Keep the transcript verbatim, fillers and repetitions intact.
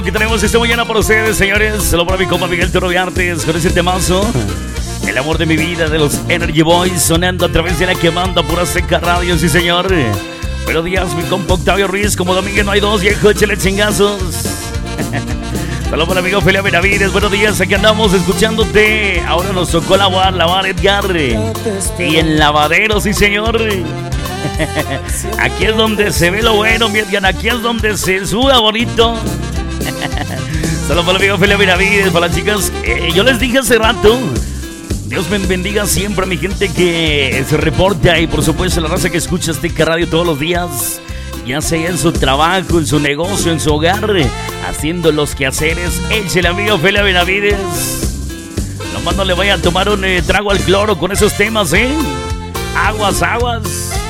Que tenemos esta mañana para ustedes, señores. Saludos para mi compa Miguel Toro de Artes con ese temazo. El amor de mi vida de los Energy Boys sonando a través de la que manda pura seca radio, sí señor. Buenos días, mi compa Octavio Ruiz. Como domingo no hay dos, viejo, échale chingazos. Saludos para el amigo Felia Benavides. Buenos días, aquí andamos escuchándote. Ahora nos tocó lavar, lavar Edgar. Y en lavadero, sí señor. Aquí es donde se ve lo bueno, mi Edgar. Aquí es donde se suda bonito. Saludos para el amigo Felia Benavides, para las chicas. Eh, yo les dije hace rato, Dios me bendiga siempre a mi gente que se reporta y por supuesto la raza que escucha Azteca Radio todos los días, ya sea en su trabajo, en su negocio, en su hogar, haciendo los quehaceres. Échale, amigo Felia Benavides. Nomás no le vaya a tomar un eh, trago al cloro con esos temas, ¿eh? Aguas, aguas.